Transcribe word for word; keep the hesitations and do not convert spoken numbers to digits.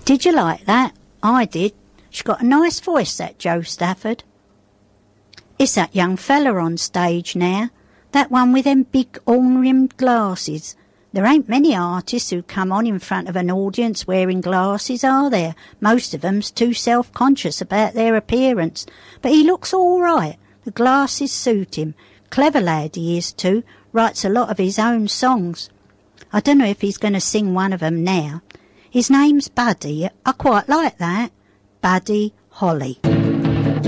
Did you like that? I did. She's got a nice voice, that Jo Stafford. It's that young fella on stage now, that one with them big horn-rimmed glasses. There ain't many artists who come on in front of an audience wearing glasses, are there? Most of 'em's too self-conscious about their appearance. But he looks all right. The glasses suit him. Clever lad he is too. Writes a lot of his own songs. I don't know if he's going to sing one of 'em now. His name's Buddy. I quite like that. Buddy Holly.